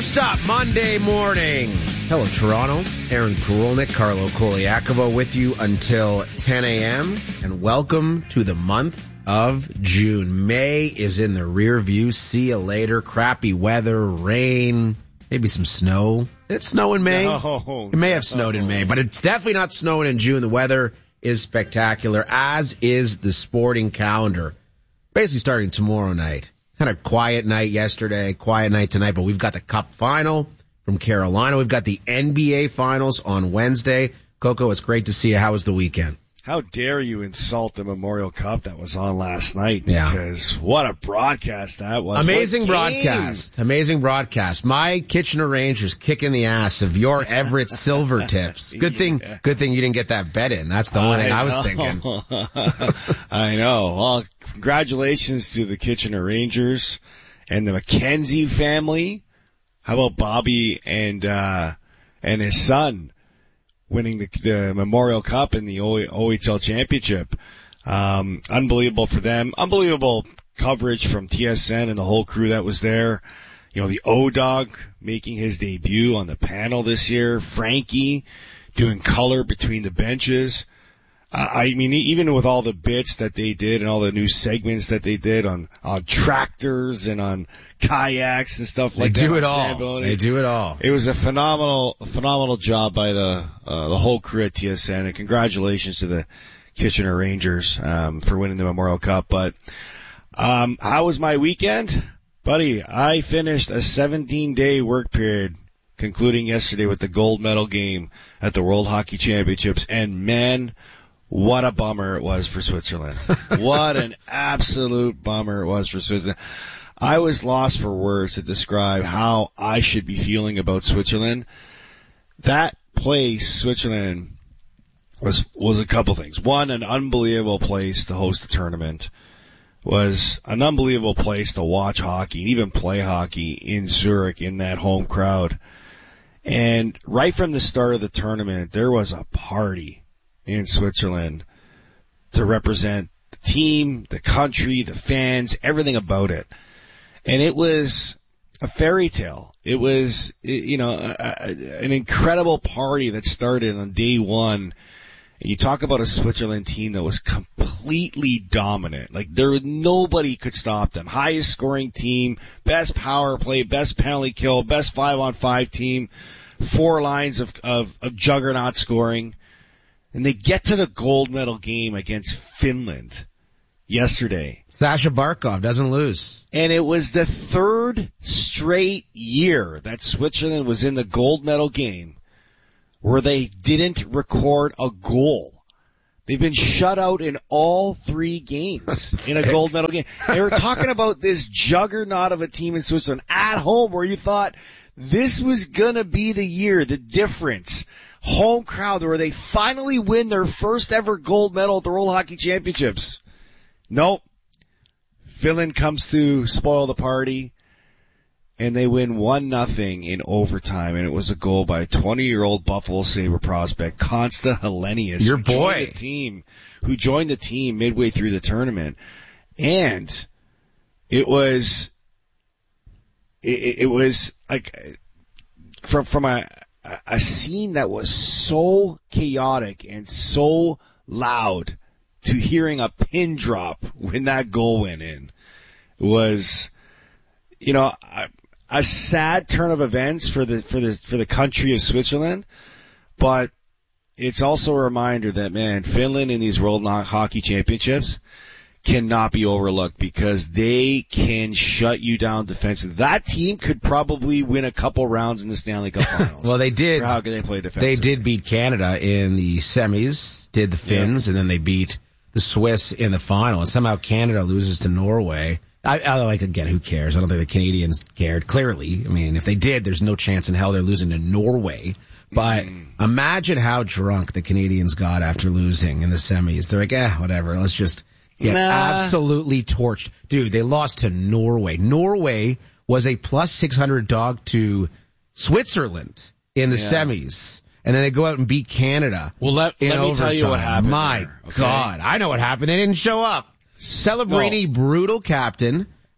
First up, Monday morning. Hello, Toronto. Aaron Karolnik, Carlo Koliakovo with you until 10 a.m. And welcome to the month of June. May is in the rear view. See you later. Crappy weather, rain, maybe some snow. Did it snow in May? No, it may have snowed in May, but it's definitely not snowing in June. The weather is spectacular, as is the sporting calendar. Basically starting tomorrow night. Kind of quiet night yesterday, quiet night tonight, but we've got the Cup final from Carolina. We've got the NBA finals on Wednesday. Coco, it's great to see you. How was the weekend? How dare you insult the Memorial Cup that was on last night? Yeah. Because what a broadcast that was. Amazing broadcast. Amazing broadcast. My Kitchener Rangers kicking the ass of your Everett Silvertips. Good thing you didn't get that bet in. That's the only thing I was thinking. I know. Well, congratulations to the Kitchener Rangers and the McKenzie family. How about Bobby and his son winning the Memorial Cup and the OHL Championship. Unbelievable for them. Unbelievable coverage from TSN and the whole crew that was there. You know, the O-Dog making his debut on the panel this year. Frankie doing color between the benches. I mean, even with all the bits that they did and all the new segments that they did on tractors and on kayaks and stuff like that. They do it all. They do it all. It was a phenomenal job by the whole crew at TSN, and congratulations to the Kitchener Rangers, for winning the Memorial Cup. But, how was my weekend? Buddy, I finished a 17-day work period concluding yesterday with the gold medal game at the World Hockey Championships, and man, what a bummer it was for Switzerland. What an absolute bummer it was for Switzerland. I was lost for words to describe how I should be feeling about Switzerland. That place, Switzerland, was a couple things. One, an unbelievable place to host a tournament. Was an unbelievable place to watch hockey and even play hockey in Zurich in that home crowd. And right from the start of the tournament, there was a party in Switzerland to represent the team, the country, the fans, everything about it. And it was a fairy tale. It was, an incredible party that started on day one. And you talk about a Switzerland team that was completely dominant. Like nobody could stop them. Highest scoring team, best power play, best penalty kill, best 5-on-5 team, 4 lines of juggernaut scoring. And they get to the gold medal game against Finland yesterday. Sasha Barkov doesn't lose. And it was the third straight year that Switzerland was in the gold medal game where they didn't record a goal. They've been shut out in all 3 games in a gold medal game. They were talking about this juggernaut of a team in Switzerland at home where you thought this was gonna be the year, the difference. Home crowd where they finally win their first ever gold medal at the World Hockey Championships. Nope. Finland comes to spoil the party, and they win 1-0 in overtime, and it was a goal by a 20-year-old Buffalo Sabre prospect, Konsta Helenius. Your boy. Who joined the team midway through the tournament. And it was like, from a scene that was so chaotic and so loud to hearing a pin drop when that goal went in was, a sad turn of events for the country of Switzerland. But it's also a reminder that, man, Finland in these World Hockey Championships cannot be overlooked because they can shut you down defensively. That team could probably win a couple rounds in the Stanley Cup Finals. Well, they did. For how good they play defensively. They did beat Canada in the semis, did the Finns, and then they beat the Swiss in the final. And somehow Canada loses to Norway. Again, who cares? I don't think the Canadians cared. Clearly, I mean, if they did, there's no chance in hell they're losing to Norway. But imagine how drunk the Canadians got after losing in the semis. They're like, whatever, let's just get absolutely torched. Dude, they lost to Norway. Norway was a plus 600 dog to Switzerland in the semis. And then they go out and beat Canada. Well, let me tell you what happened. My God, I know what happened. They didn't show up. Celebrini, brutal captain,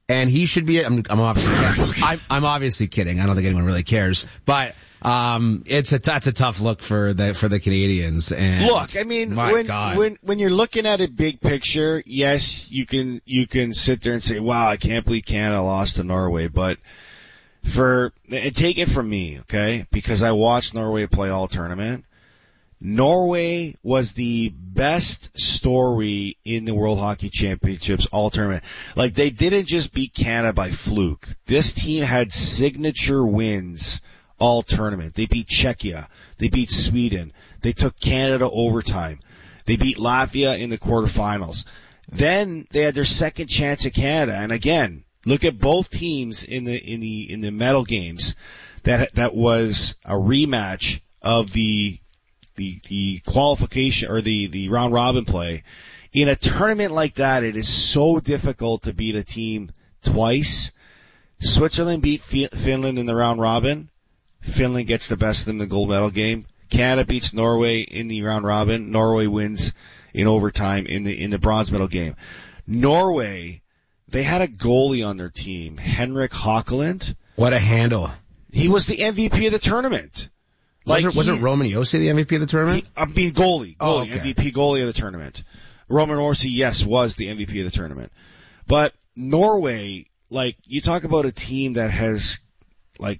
And he should be, I'm obviously kidding. I don't think anyone really cares, but, that's a tough look for the Canadians. And look, I mean, when you're looking at it big picture, yes, you can sit there and say, wow, I can't believe Canada lost to Norway, but take it from me, okay? Because I watched Norway play all tournament. Norway was the best story in the World Hockey Championships all tournament. Like, they didn't just beat Canada by fluke. This team had signature wins all tournament. They beat Czechia. They beat Sweden. They took Canada to overtime. They beat Latvia in the quarterfinals. Then they had their second chance at Canada. And again, look at both teams in the medal games. That was a rematch of the qualification or the round robin play. In a tournament like that, it is so difficult to beat a team twice. Switzerland beat Finland in the round robin. Finland gets the best of them in the gold medal game. Canada beats Norway in the round robin. Norway wins in overtime in the bronze medal game. Norway, they had a goalie on their team, Henrik Hakeland. What a handle. He was the MVP of the tournament. Wasn't Roman Josi the MVP of the tournament? Goalie, okay. MVP goalie of the tournament. Roman Josi, yes, was the MVP of the tournament. But Norway, like, you talk about a team that has, like,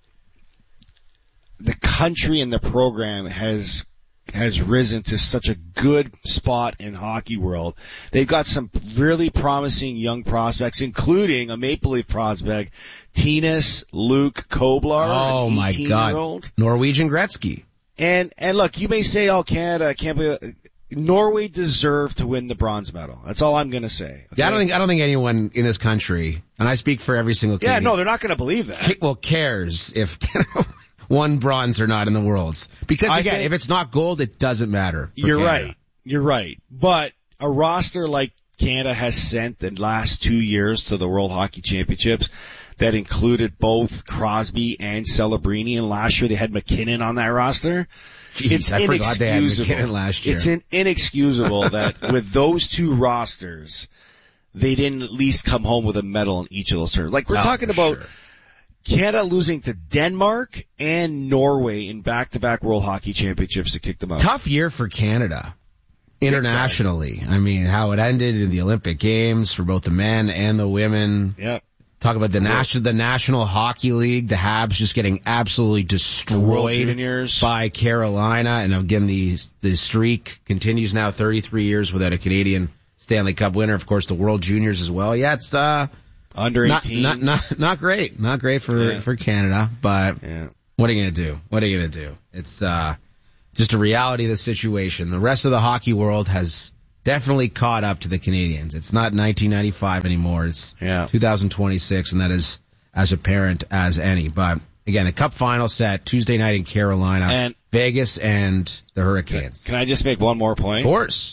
the country and the program has risen to such a good spot in hockey world. They've got some really promising young prospects, including a Maple Leaf prospect, Tinas Luke Koblar. Oh my God. Norwegian Gretzky. And look, you may say, oh, Canada, can't believe Norway deserved to win the bronze medal. That's all I'm going to say. Okay? Yeah, I don't think anyone in this country, and I speak for every single Canadian. Yeah, no, they're not going to believe that. Cares if one bronze or not in the Worlds. Because again, if it's not gold, it doesn't matter. You're right. But a roster like Canada has sent the last 2 years to the World Hockey Championships that included both Crosby and Celebrini, and last year they had McKinnon on that roster. Jeez, I forgot they had McKinnon last year. It's inexcusable that with those two rosters, they didn't at least come home with a medal in each of those tournaments. Like, we're talking about Canada losing to Denmark and Norway in back-to-back World Hockey Championships to kick them out. Tough year for Canada internationally. I mean, how it ended in the Olympic Games for both the men and the women. Yep. Talk about the National Hockey League, the Habs just getting absolutely destroyed by Carolina. And again, the streak continues now, 33 years without a Canadian Stanley Cup winner. Of course, the World Juniors as well. Yeah, it's under 18. Not great. Not great for Canada, but what are you going to do? It's just a reality of the situation. The rest of the hockey world has definitely caught up to the Canadians. It's not 1995 anymore. It's 2026, and that is as apparent as any. But again, the Cup final set Tuesday night in Carolina, and Vegas and the Hurricanes. Can I just make one more point? Of course.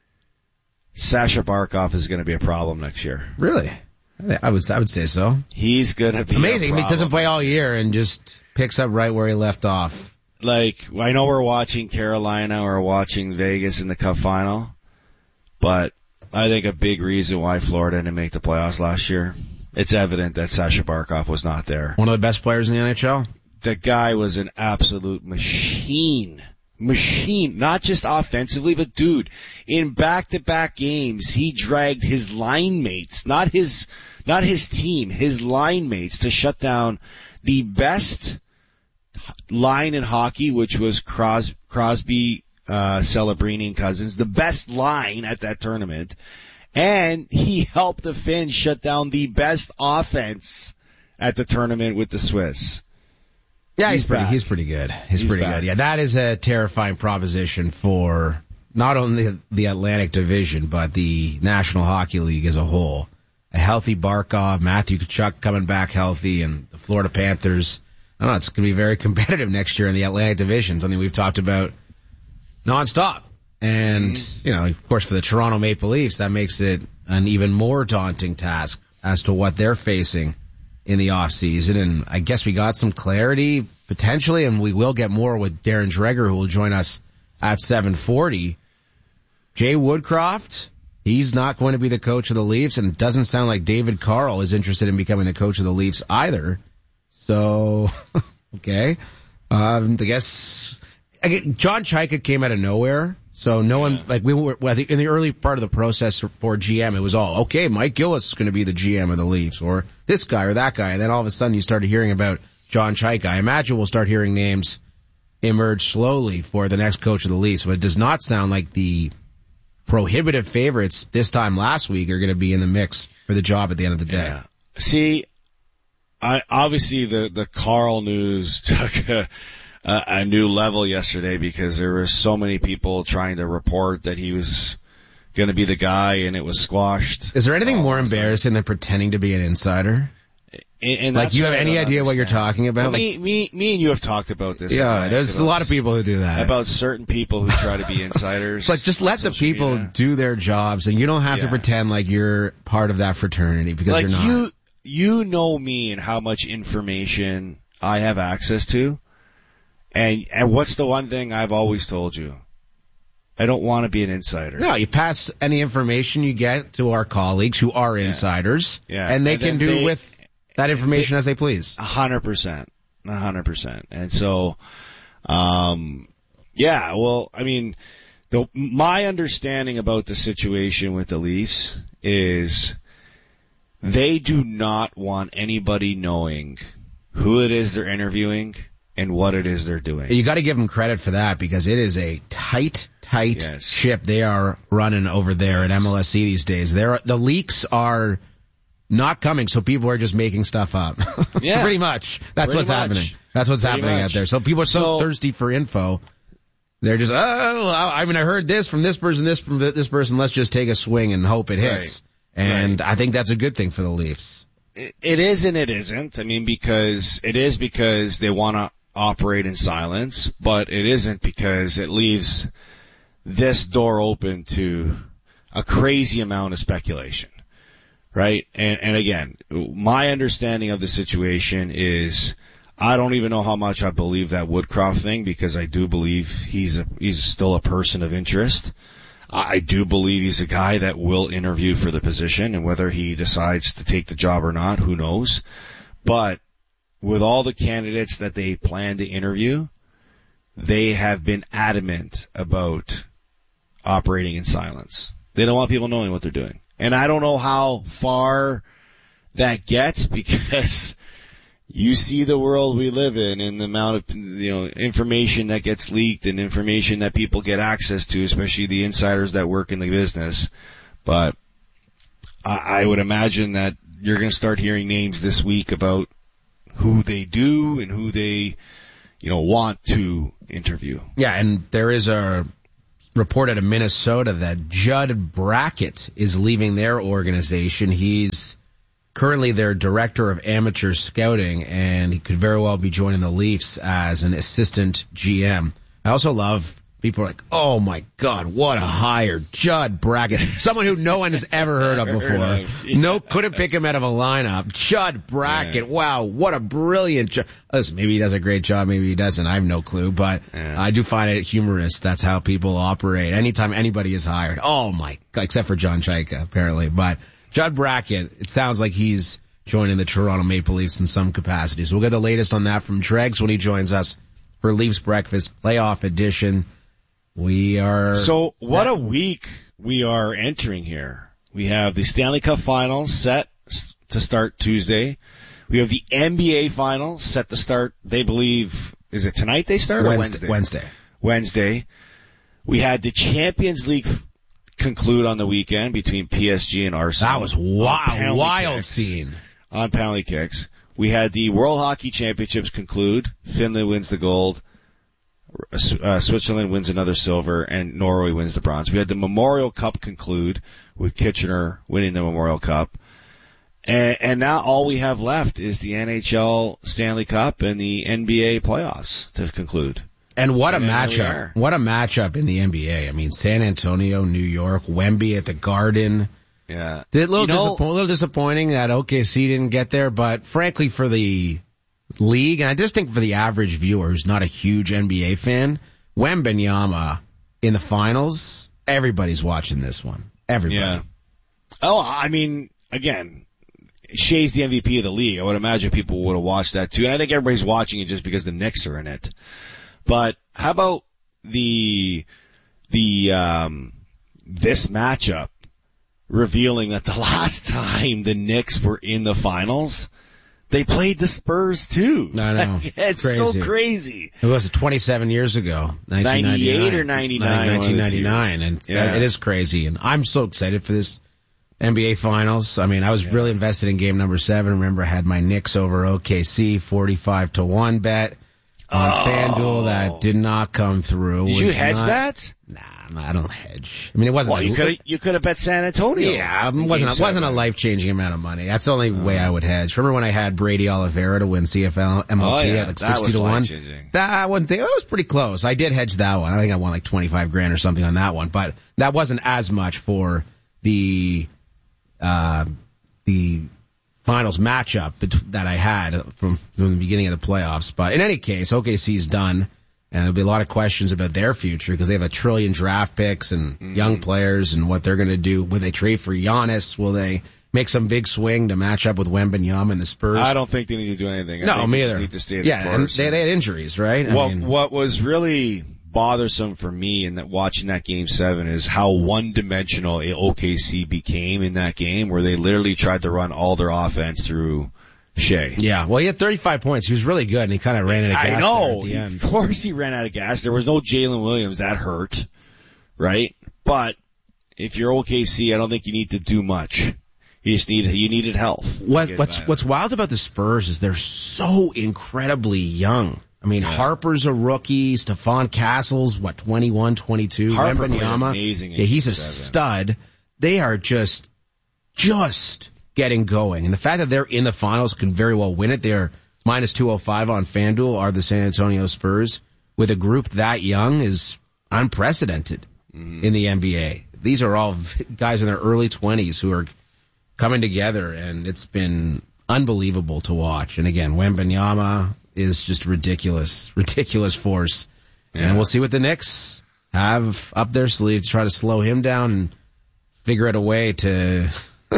Sasha Barkov is going to be a problem next year. Really? I would say so. He's going to be amazing. He doesn't play all year and just picks up right where he left off. Like, I know we're watching Carolina or watching Vegas in the Cup final, but I think a big reason why Florida didn't make the playoffs last year, it's evident that Sasha Barkov was not there. One of the best players in the NHL? The guy was an absolute machine, not just offensively, but dude, in back-to-back games, he dragged his line mates, not his team, his line mates to shut down the best line in hockey, which was Crosby, Celebrini and Cousins, the best line at that tournament. And he helped the Finns shut down the best offense at the tournament with the Swiss. Yeah, he's pretty good. He's pretty good. Yeah, that is a terrifying proposition for not only the Atlantic Division, but the National Hockey League as a whole. A healthy Barkov, Matthew Tkachuk coming back healthy, and the Florida Panthers. I don't know, it's going to be very competitive next year in the Atlantic Division, something we've talked about nonstop. And, of course, for the Toronto Maple Leafs, that makes it an even more daunting task as to what they're facing in the off season. And I guess we got some clarity potentially, and we will get more with Darren Dreger, who will join us at 7:40. Jay Woodcroft he's not going to be the coach of the Leafs, and it doesn't sound like David Carl is interested in becoming the coach of the Leafs either. So, okay. I guess John Chayka came out of nowhere. So no one, like I think in the early part of the process for GM, it was all, okay, Mike Gillis is going to be the GM of the Leafs, or this guy or that guy. And then all of a sudden you started hearing about John Chayka. I imagine we'll start hearing names emerge slowly for the next coach of the Leafs, but it does not sound like the prohibitive favorites this time last week are going to be in the mix for the job at the end of the day. Yeah. See, obviously the Carl news took a new level yesterday because there were so many people trying to report that he was going to be the guy, and it was squashed. Is there anything more embarrassing than pretending to be an insider? And like, do you have any idea what you're talking about? Well, me and you have talked about this. Yeah, there's a lot of people who do that. About certain people who try to be insiders. It's like, just let the people do their jobs, and you don't have to pretend like you're part of that fraternity, because like, you're not. You know me and how much information I have access to. And what's the one thing I've always told you? I don't want to be an insider. No, you pass any information you get to our colleagues who are insiders, and they can do with that information as they please. 100%. 100%. And so, well, I mean, my understanding about the situation with the Leafs is they do not want anybody knowing who it is they're interviewing and what it is they're doing. You got to give them credit for that, because it is a tight ship they are running over there at MLSE these days. The leaks are not coming, so people are just making stuff up. Yeah. Pretty much. That's what's happening. That's what's happening out there. So people are so thirsty for info. They're just, I heard this from this person, this from this person. Let's just take a swing and hope it hits. Right. And I think that's a good thing for the Leafs. It is and it isn't. I mean, because they want to operate in silence, but it isn't, because it leaves this door open to a crazy amount of speculation, right? And again, my understanding of the situation is I don't even know how much I believe that Woodcroft thing, because I do believe he's still a person of interest. I do believe he's a guy that will interview for the position, and whether he decides to take the job or not, who knows? But with all the candidates that they plan to interview, they have been adamant about operating in silence. They don't want people knowing what they're doing. And I don't know how far that gets, because you see the world we live in and the amount of, information that gets leaked and information that people get access to, especially the insiders that work in the business. But I would imagine that you're going to start hearing names this week about who they do and who they, want to interview. Yeah, and there is a report out of Minnesota that Judd Brackett is leaving their organization. He's currently their director of amateur scouting, and he could very well be joining the Leafs as an assistant GM. I also love people are like, oh my God, what a hire. Judd Brackett. Someone who no one has ever heard of before. No, couldn't pick him out of a lineup. Judd Brackett. Yeah. Wow, what a brilliant job. Listen, maybe he does a great job, maybe he doesn't. I have no clue, but I do find it humorous. That's how people operate. Anytime anybody is hired. Oh my God, except for John Chayka, apparently. But Judd Brackett, it sounds like he's joining the Toronto Maple Leafs in some capacity. So we'll get the latest on that from Dregs when he joins us for Leafs Breakfast Playoff Edition. So what a week we are entering here. We have the Stanley Cup Finals set to start Tuesday. We have the NBA Finals set to start, they believe, is it tonight they start or Wednesday? Wednesday. We had the Champions League conclude on the weekend between PSG and Arsenal. That was wild scene. On penalty kicks. We had the World Hockey Championships conclude. Finland wins the gold. Switzerland wins another silver, and Norway wins the bronze. We had the Memorial Cup conclude with Kitchener winning the Memorial Cup. And now all we have left is the NHL Stanley Cup and the NBA playoffs to conclude. And what a matchup. What a matchup in the NBA. I mean, San Antonio, New York, Wemby at the Garden. Yeah. A little disappointing that OKC didn't get there, but frankly for the league, and I just think for the average viewer who's not a huge NBA fan, Wembanyama in the finals, everybody's watching this one. Everybody. Yeah. Oh, I mean, again, Shea's the MVP of the league. I would imagine people would have watched that too. And I think everybody's watching it just because the Knicks are in it. But how about this matchup revealing that the last time the Knicks were in the finals, they played the Spurs too. I know. It's crazy. so crazy. It was 27 years ago. 98 or 99? 1999. And it is crazy. And I'm so excited for this NBA Finals. I mean, I was really invested in game number 7. Remember, I had my Knicks over OKC 45-1 bet on FanDuel that did not come through. Did you hedge that? Nah, I don't hedge. I mean, it wasn't. Well, you could have bet San Antonio. Yeah, it wasn't a life-changing amount of money. That's the only way I would hedge. Remember when I had Brady Oliveira to win CFL MLP at like 60-1? That was pretty close. I did hedge that one. I think I won like $25,000 or something on that one, but that wasn't as much for the finals matchup that I had from the beginning of the playoffs. But in any case, OKC's done. And there'll be a lot of questions about their future because they have 1 trillion draft picks and young players and what they're going to do. Will they trade for Giannis? Will they make some big swing to match up with Wembanyama and the Spurs? I don't think they need to do anything. No, me either. They need to stay the course. And they had injuries, right? What was really bothersome for me in watching that Game 7 is how one-dimensional OKC became in that game, where they literally tried to run all their offense through Shea. Yeah, well, he had 35 points. He was really good, and he kind of ran out of gas. I know. At the end. Of course he ran out of gas. There was no Jalen Williams. That hurt, right? But if you're OKC, I don't think you need to do much. You needed health. What's wild about the Spurs is they're so incredibly young. I mean, Harper's a rookie. Stephon Castle's, 21, 22. Harper played amazing. Yeah, he's a stud. They are just getting going. And the fact that they're in the finals can very well win it. They're minus 205 on FanDuel, are the San Antonio Spurs. With a group that young is unprecedented in the NBA. These are all guys in their early 20s who are coming together, and it's been unbelievable to watch. And again, Wembanyama is just ridiculous force. Yeah. And we'll see what the Knicks have up their sleeve to try to slow him down and figure out a way to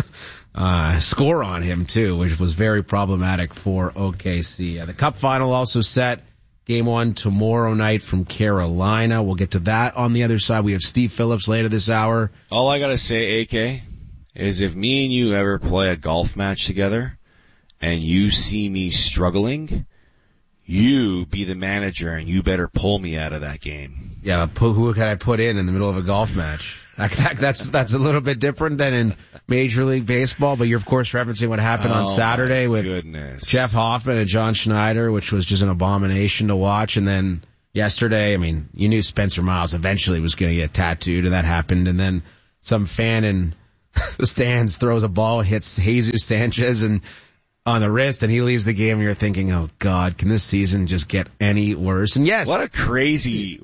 score on him too, which was very problematic for OKC. The Cup final also set. Game 1 tomorrow night from Carolina. We'll get to that on the other side. We have Steve Phillips later this hour. All I gotta say, AK, is if me and you ever play a golf match together and you see me struggling, you be the manager and you better pull me out of that game. Yeah, who can I put in the middle of a golf match? That's a little bit different than in Major League Baseball, but you're of course referencing what happened on Saturday with Jeff Hoffman and John Schneider, which was just an abomination to watch. And then yesterday, I mean, you knew Spencer Miles eventually was going to get tattooed, and that happened. And then some fan in the stands throws a ball, hits Jesus Sanchez and on the wrist, and he leaves the game, and you're thinking, oh God, can this season just get any worse? And yes. What a crazy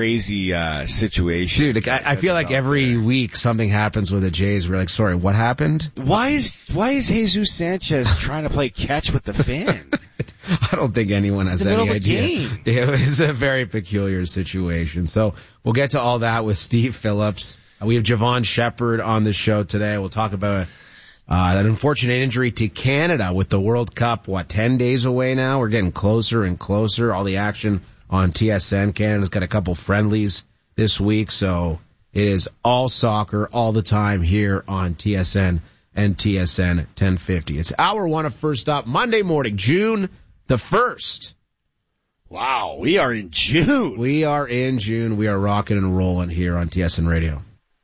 situation. Dude, I feel like every week something happens with the Jays. We're like, sorry, what happened? Why is Jesus Sanchez trying to play catch with the fan? I don't think anyone has any idea. It was a very peculiar situation. So we'll get to all that with Steve Phillips. We have Javon Shepard on the show today. We'll talk about an unfortunate injury to Canada with the World Cup, 10 days away now? We're getting closer and closer. All the action on TSN. Canada's got a couple friendlies this week, so it is all soccer all the time here on TSN and TSN 1050. It's hour 1 of First Up, Monday morning, June the 1st. Wow, we are in June. We are in June. We are rocking and rolling here on TSN Radio.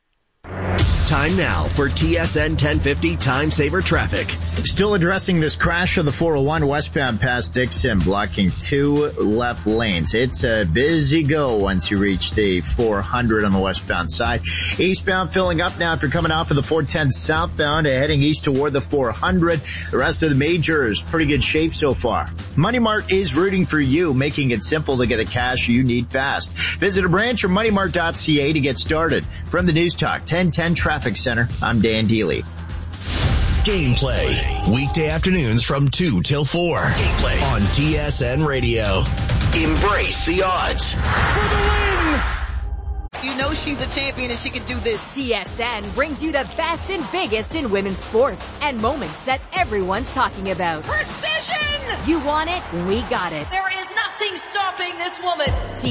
Time now for TSN 1050 Time Saver Traffic. Still addressing this crash of the 401 westbound past Dixon, blocking 2 left lanes. It's a busy go once you reach the 400 on the westbound side. Eastbound filling up now if you're coming off of the 410 southbound and heading east toward the 400. The rest of the majors, pretty good shape so far. Money Mart is rooting for you, making it simple to get the cash you need fast. Visit a branch or moneymart.ca to get started. From the News Talk 1010 Traffic Center, I'm Dan Dealey. Gameplay, weekday afternoons from 2 till 4. Gameplay on TSN Radio. Embrace the odds. For the win! You know she's a champion and she can do this. TSN brings you the best and biggest in women's sports and moments that everyone's talking about. Precision! You want it? We got it. There is nothing stopping this woman.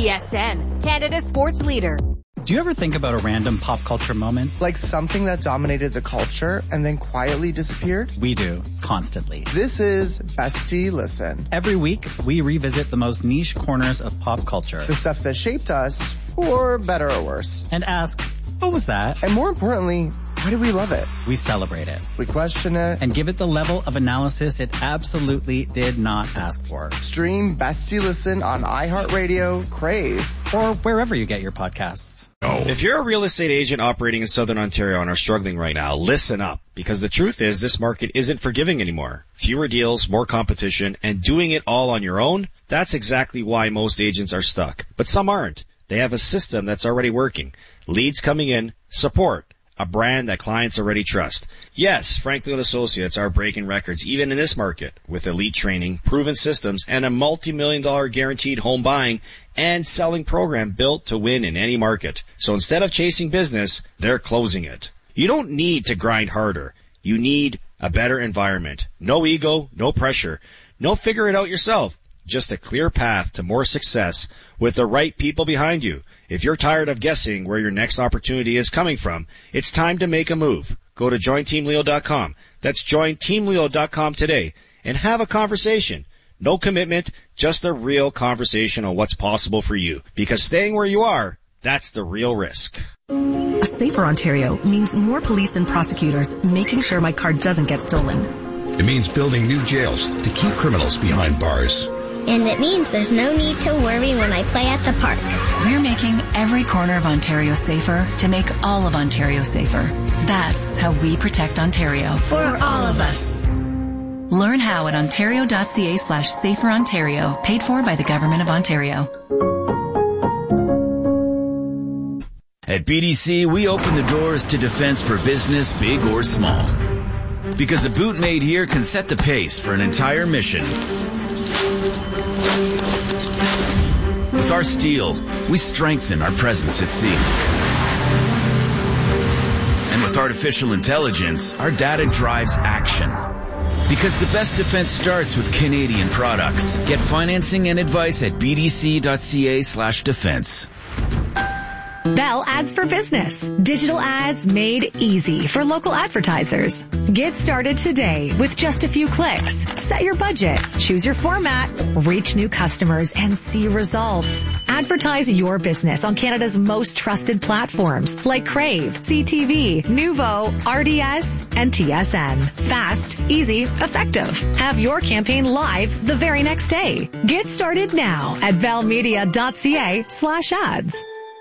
TSN, Canada's sports leader. Do you ever think about a random pop culture moment? Like something that dominated the culture and then quietly disappeared? We do, constantly. This is Bestie Listen. Every week, we revisit the most niche corners of pop culture. The stuff that shaped us, for better or worse. And ask, what was that? And more importantly, why do we love it? We celebrate it. We question it. And give it the level of analysis it absolutely did not ask for. Stream Bestie Listen on iHeartRadio, Crave, or wherever you get your podcasts. If you're a real estate agent operating in Southern Ontario and are struggling right now, listen up. Because the truth is this market isn't forgiving anymore. Fewer deals, more competition, and doing it all on your own, that's exactly why most agents are stuck. But some aren't. They have a system that's already working. Leads coming in, support. A brand that clients already trust. Yes, Franklin Associates are breaking records even in this market with elite training, proven systems, and a multi-million-dollar guaranteed home buying and selling program built to win in any market. So instead of chasing business, they're closing it. You don't need to grind harder. You need a better environment. No ego, no pressure. No figure it out yourself. Just a clear path to more success with the right people behind you. If you're tired of guessing where your next opportunity is coming from, it's time to make a move. Go to jointeamleo.com. That's jointeamleo.com today and have a conversation. No commitment, just a real conversation on what's possible for you. Because staying where you are, that's the real risk. A safer Ontario means more police and prosecutors making sure my car doesn't get stolen. It means building new jails to keep criminals behind bars. And it means there's no need to worry when I play at the park. We're making every corner of Ontario safer to make all of Ontario safer. That's how we protect Ontario. For all of us. Learn how at ontario.ca/saferontario, paid for by the Government of Ontario. At BDC, we open the doors to defense for business, big or small. Because a boot made here can set the pace for an entire mission. With our steel, we strengthen our presence at sea. And with artificial intelligence, our data drives action. Because the best defense starts with Canadian products. Get financing and advice at bdc.ca/defense. Bell Ads for Business. Digital ads made easy for local advertisers. Get started today with just a few clicks. Set your budget, choose your format, reach new customers, and see results. Advertise your business on Canada's most trusted platforms like Crave, CTV, Nuvo, RDS, and TSN. Fast, easy, effective. Have your campaign live the very next day. Get started now at bellmedia.ca/ads.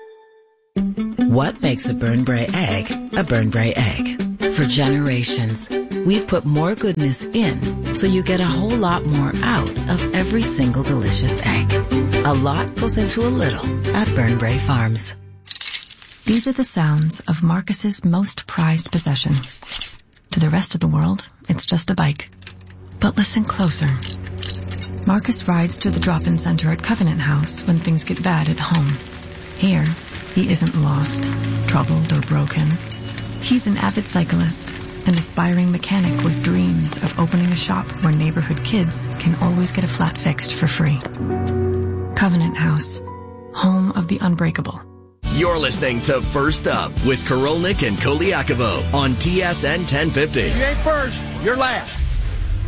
What makes a Burnbrae egg a Burnbrae egg? For generations, we've put more goodness in so you get a whole lot more out of every single delicious egg. A lot goes into a little at Burnbrae Farms. These are the sounds of Marcus's most prized possession. To the rest of the world, it's just a bike. But listen closer. Marcus rides to the drop-in center at Covenant House when things get bad at home. Here, he isn't lost, troubled, or broken. He's an avid cyclist, an aspiring mechanic with dreams of opening a shop where neighborhood kids can always get a flat fixed for free. Covenant House, home of the unbreakable. You're listening to First Up with Korolnik and Koliakovo on TSN 1050. You ain't first, you're last.